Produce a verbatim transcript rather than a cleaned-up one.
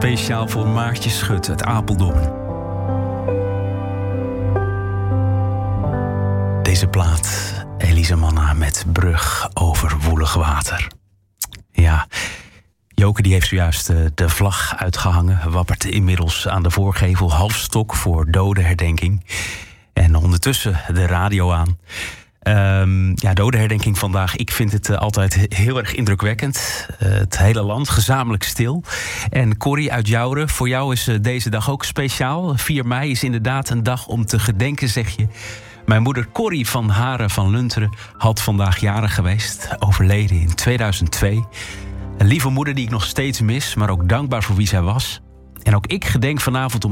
Speciaal voor Maartje Schut uit Apeldoorn. Deze plaat, Elise Manna met Brug over woelig water. Ja, Joke die heeft zojuist de, de vlag uitgehangen. Wappert inmiddels aan de voorgevel halfstok voor dodenherdenking. En ondertussen de radio aan. Um, ja, dodenherdenking vandaag. Ik vind het uh, altijd heel erg indrukwekkend. Uh, het hele land gezamenlijk stil. En Corrie uit Jouren, voor jou is uh, deze dag ook speciaal. vier mei is inderdaad een dag om te gedenken, zeg je. Mijn moeder Corrie van Haren van Lunteren had vandaag jarig geweest. Overleden in tweeduizend twee. Een lieve moeder die ik nog steeds mis, maar ook dankbaar voor wie zij was. En ook ik gedenk vanavond om